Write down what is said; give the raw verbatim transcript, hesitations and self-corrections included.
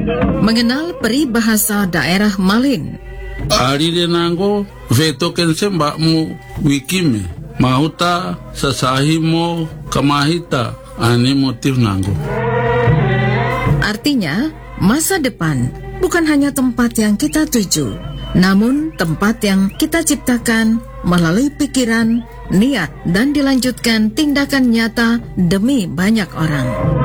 Mengenal peribahasa daerah Malin. Ari denanggo vetoken sembakmu wikime mahuta sasahimo kamahita ani motif nanggo. Artinya, masa depan bukan hanya tempat yang kita tuju, namun tempat yang kita ciptakan melalui pikiran, niat, dan dilanjutkan tindakan nyata demi banyak orang.